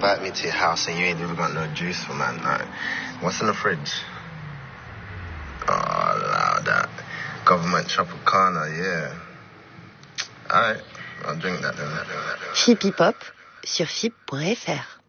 invite me to your house and you ain't even got no juice for man. Like, what's in the fridge? Oh, loud that. Government Tropicana, yeah. Alright, I'll drink that then. Fip Hip Hop sur fip.fr.